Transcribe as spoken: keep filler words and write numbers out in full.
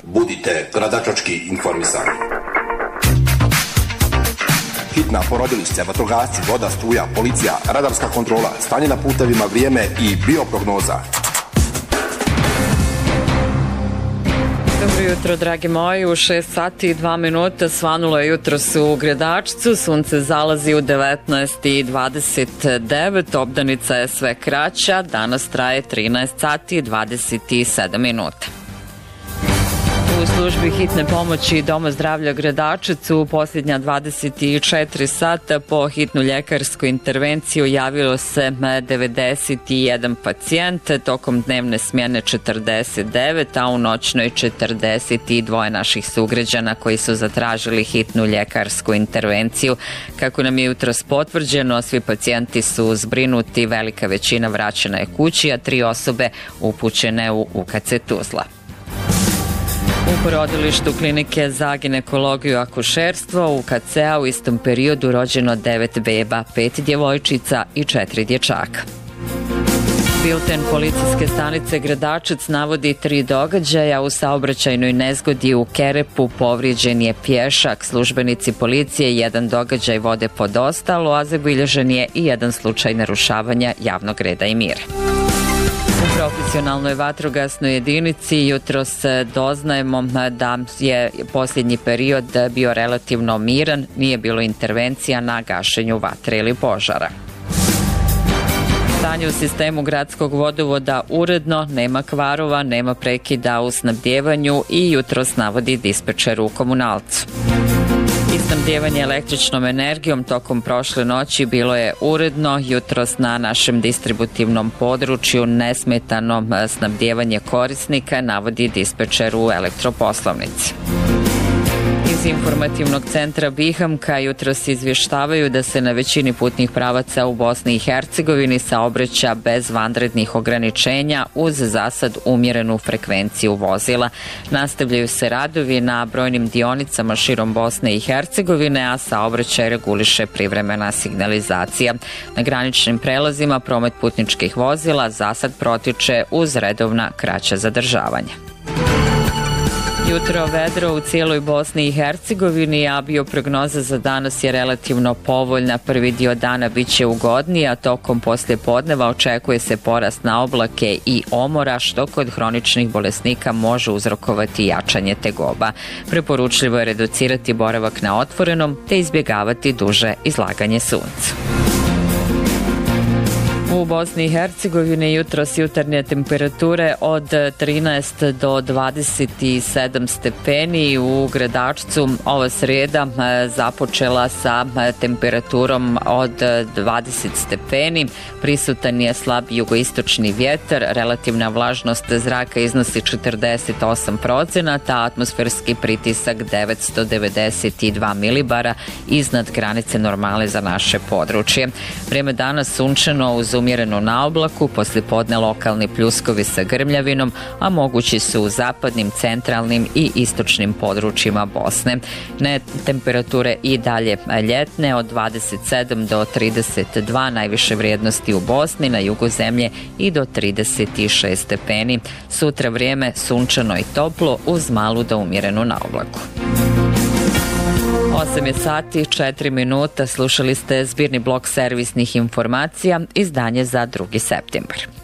Budite gradačački informisani. Hitna porodilišće, vatrogasci, voda, struja, policija, radarska kontrola, stanje na putevima, vrijeme i bioprognoza. Dobro jutro, dragi moji, u šest sati i dva minuta svanulo je jutros u Gradačcu, sunce zalazi u devetnaest i dvadeset devet, obdanica je sve kraća, danas traje trinaest sati i dvadeset sedam minuta. U službi hitne pomoći Doma zdravlja Gradačac u posljednja dvadeset četiri sata po hitnu ljekarsku intervenciju javilo se devedeset jedan pacijent, tokom dnevne smjene četrdeset devet, a u noćnoj četrdeset dva naših sugrađana koji su zatražili hitnu ljekarsku intervenciju. Kako nam je jutros potvrđeno, svi pacijenti su zbrinuti, velika većina vraćena je kući, a tri osobe upućene u U K C Tuzla. U porodilištu klinike za ginekologiju i akušerstvo u K C-a u istom periodu rođeno devet beba, pet djevojčica i četiri dječaka. Bilten policijske stanice Gradačac navodi tri događaja. U saobraćajnoj nezgodi u Kerepu povrijeđen je pješak. Službenici policije jedan događaj vode pod ostalo, a zabilježen je i jedan slučaj narušavanja javnog reda i mira. U profesionalnoj vatrogasnoj jedinici jutros doznajemo da je posljednji period bio relativno miran, nije bilo intervencija na gašenju vatre ili požara. Stanje u sistemu gradskog vodovoda uredno, nema kvarova, nema prekida u snabdjevanju i jutros navodi dispečer u Komunalcu. Snabdjevanje električnom energijom tokom prošle noći bilo je uredno, jutros na našem distributivnom području nesmetano snabdjevanje korisnika, navodi dispečer u elektroposlovnici. Iz informativnog centra Bihamka jutros izvještavaju da se na većini putnih pravaca u Bosni i Hercegovini saobraća bez vanrednih ograničenja uz zasad umjerenu frekvenciju vozila. Nastavljaju se radovi na brojnim dionicama širom Bosne i Hercegovine, a saobraćaj reguliše privremena signalizacija. Na graničnim prelazima promet putničkih vozila zasad protiče uz redovna kraća zadržavanja. Jutro vedro u cijeloj Bosni i Hercegovini, a bioprognoza za danas je relativno povoljna. Prvi dio dana bit će ugodniji, a tokom poslijepodneva očekuje se porast na oblake i omora, što kod hroničnih bolesnika može uzrokovati jačanje tegoba. Preporučljivo je reducirati boravak na otvorenom te izbjegavati duže izlaganje suncu. U Bosni i Hercegovini jutros jutarnje temperature od trinaest do dvadeset sedam stepeni. U Gradačcu ova srijeda započela sa temperaturom od dvadeset stepeni. Prisutan je slab jugoistočni vjetar, relativna vlažnost zraka iznosi četrdeset osam procenata, a atmosferski pritisak devetsto devedeset dva milibara iznad granice normale za naše područje. Vrijeme danas sunčano uz umjereno na oblaku, poslijepodne lokalni pljuskovi sa grmljavinom, a mogući su u zapadnim, centralnim i istočnim područjima Bosne. Ne, temperature i dalje ljetne od dvadeset sedam do trideset dva, najviše vrijednosti u Bosni, na jugu zemlje i do trideset šest stepeni. Sutra vrijeme sunčano i toplo uz malu do umjerenu na oblaku. osam je sati, četiri minuta, slušali ste zbirni blok servisnih informacija, izdanje za drugi septembar.